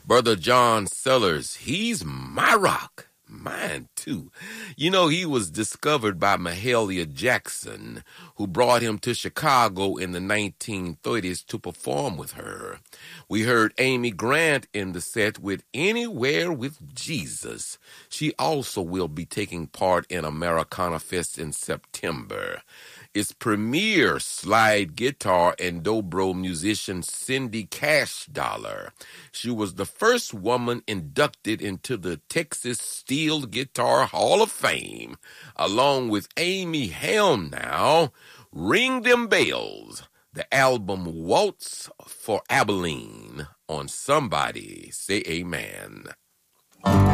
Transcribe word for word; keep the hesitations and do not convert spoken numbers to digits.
Brother John Sellers, he's my rock. Mine, too. You know, he was discovered by Mahalia Jackson, who brought him to Chicago in the nineteen thirties to perform with her. We heard Amy Grant in the set with Anywhere with Jesus. She also will be taking part in Americana Fest in September. Its premier slide guitar and dobro musician Cindy Cash Dollar. She was the first woman inducted into the Texas Steel Guitar Hall of Fame, along with Amy Helm now. Ring Them Bells, the album Waltz for Abilene on Somebody Say Amen.